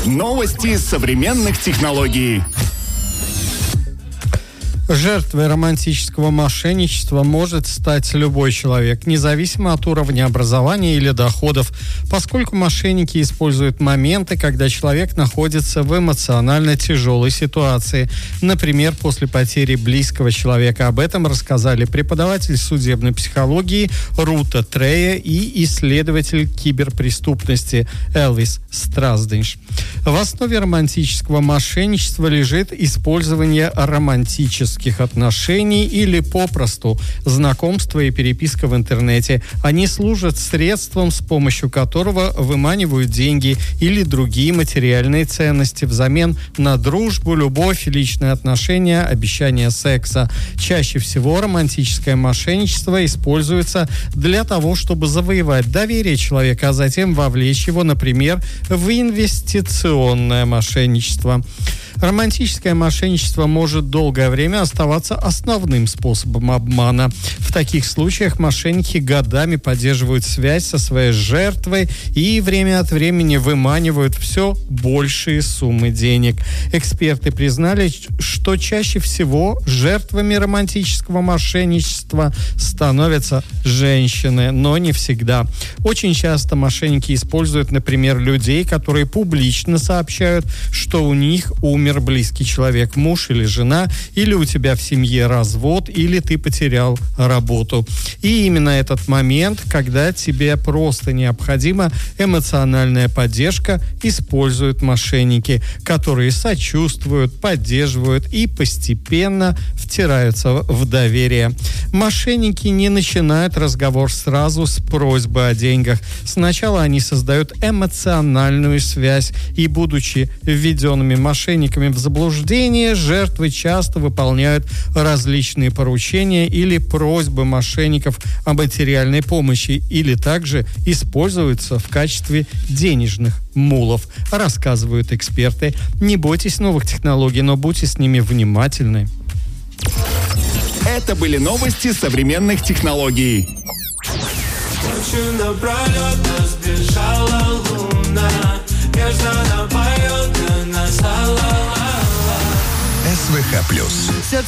Новости современных технологий. Жертвой романтического мошенничества может стать любой человек, независимо от уровня образования или доходов, поскольку мошенники используют моменты, когда человек находится в эмоционально тяжелой ситуации, например, после потери близкого человека. Об этом рассказали преподаватель судебной психологии Рута Трея и исследователь киберпреступности Элвис Стразденш. В основе романтического мошенничества лежит использование романтических отношений или попросту знакомства и переписка в интернете. Они служат средством, с помощью которого выманивают деньги или другие материальные ценности взамен на дружбу, любовь, личные отношения, обещания секса. Чаще всего романтическое мошенничество используется для того, чтобы завоевать доверие человека, а затем вовлечь его, например, в инвестиционное мошенничество. Романтическое мошенничество может долгое время оставаться основным способом обмана. В таких случаях мошенники годами поддерживают связь со своей жертвой и время от времени выманивают все большие суммы денег. Эксперты признали, что чаще всего жертвами романтического мошенничества становятся женщины, но не всегда. Очень часто мошенники используют, например, людей, которые публично сообщают, что у них умер близкий человек, муж или жена, или у тебя в семье развод, или ты потерял работу. И именно этот момент, когда тебе просто необходима эмоциональная поддержка, используют мошенники, которые сочувствуют, поддерживают и постепенно втираются в доверие. Мошенники не начинают разговор сразу с просьбы о деньгах. Сначала они создают эмоциональную связь, и, будучи введенными мошенниками в заблуждение, жертвы часто выполняют различные поручения или просьбы мошенников о материальной помощи, или также используются в качестве денежных мулов, рассказывают эксперты. Не бойтесь новых технологий, но будьте с ними внимательны. Это были новости современных технологий. СВХ+.